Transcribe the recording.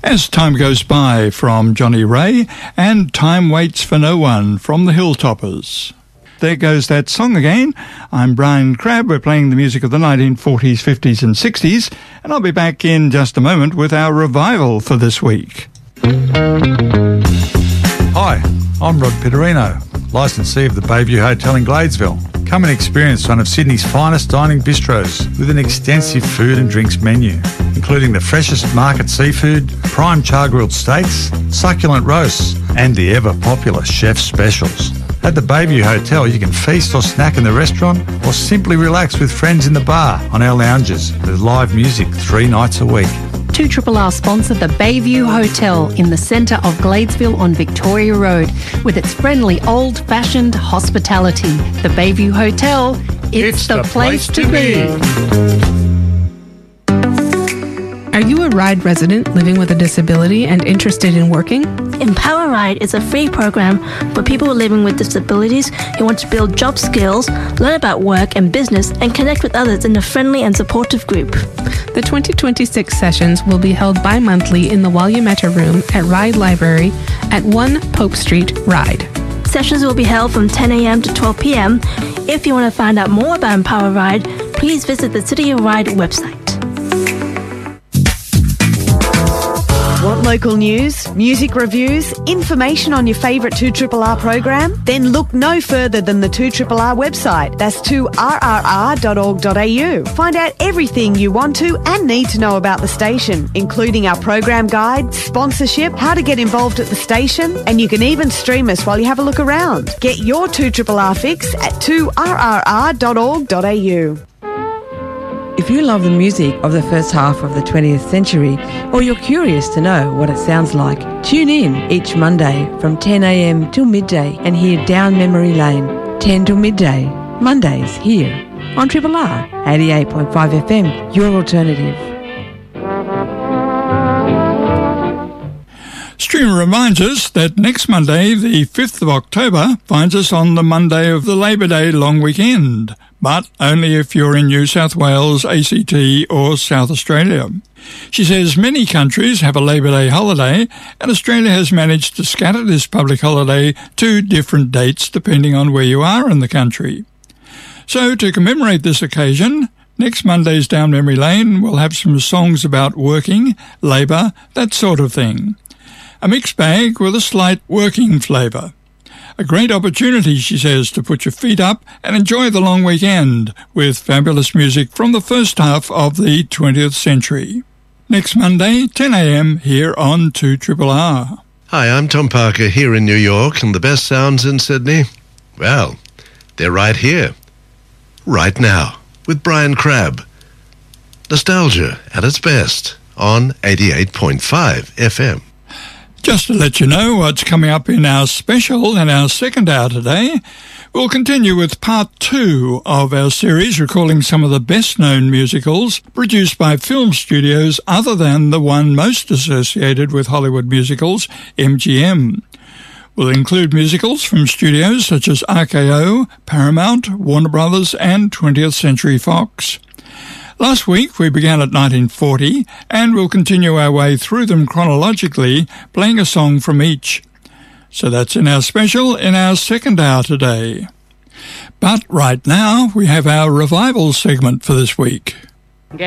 As Time Goes By from Johnny Ray, and Time Waits for No One from the Hilltoppers. There goes that song again. I'm Brian Crabb. We're playing the music of the 1940s, 50s and 60s, and I'll be back in just a moment with our revival for this week. Hi, I'm Rod Pitterino, licensee of the Bayview Hotel in Gladesville. Come and experience one of Sydney's finest dining bistros with an extensive food and drinks menu, including the freshest market seafood, prime char-grilled steaks, succulent roasts, and the ever-popular chef's specials. At the Bayview Hotel, you can feast or snack in the restaurant or simply relax with friends in the bar on our lounges with live music 3 nights a week. 2RRR sponsor the Bayview Hotel in the centre of Gladesville on Victoria Road with its friendly old-fashioned hospitality. The Bayview Hotel, it's the place to be. Are you a RIDE resident living with a disability and interested in working? Empower RIDE is a free program for people living with disabilities who want to build job skills, learn about work and business, and connect with others in a friendly and supportive group. The 2026 sessions will be held bi-monthly in the Wayamata Room at RIDE Library at 1 Pope Street, RIDE. Sessions will be held from 10 a.m. to 12 p.m. If you want to find out more about Empower RIDE, please visit the City of RIDE website. Want local news, music reviews, information on your favourite 2RRR program? Then look no further than the 2RRR website. That's 2rrr.org.au. Find out everything you want to and need to know about the station, including our program guide, sponsorship, how to get involved at the station, and you can even stream us while you have a look around. Get your 2RRR fix at 2rrr.org.au. If you love the music of the first half of the 20th century, or you're curious to know what it sounds like, tune in each Monday from 10 a.m. till midday and hear Down Memory Lane, 10 till midday, Mondays here on 2RRR 88.5 FM, your alternative. Streamer reminds us that next Monday, the 5th of October, finds us on the Monday of the Labor Day long weekend, but only if you're in New South Wales, ACT or South Australia. She says many countries have a Labor Day holiday, and Australia has managed to scatter this public holiday to different dates depending on where you are in the country. So to commemorate this occasion, next Monday's Down Memory Lane will have some songs about working, labour, that sort of thing. A mixed bag with a slight working flavour. A great opportunity, she says, to put your feet up and enjoy the long weekend with fabulous music from the first half of the 20th century. Next Monday, 10 a.m. here on 2RRR. Hi, I'm Tom Parker here in New York, and the best sounds in Sydney, well, they're right here, right now, with Brian Crabb. Nostalgia at its best on 88.5 FM. Just to let you know what's coming up in our special and our second hour today, we'll continue with part 2 of our series recalling some of the best-known musicals produced by film studios other than the one most associated with Hollywood musicals, MGM. We'll include musicals from studios such as RKO, Paramount, Warner Brothers and 20th Century Fox. Last week we began at 1940 and we'll continue our way through them chronologically, playing a song from each. So that's in our special in our second hour today. But right now we have our revival segment for this week.